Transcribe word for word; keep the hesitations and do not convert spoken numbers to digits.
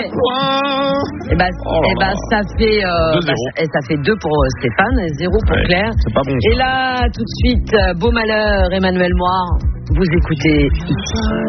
Et bah, oh et bah ça fait euh, bah, ça, ça fait deux pour Stéphane et zéro pour ouais, Claire. C'est pas bon. Et là, tout de suite, Beau Malheur, Emmanuel Moir. Vous écoutez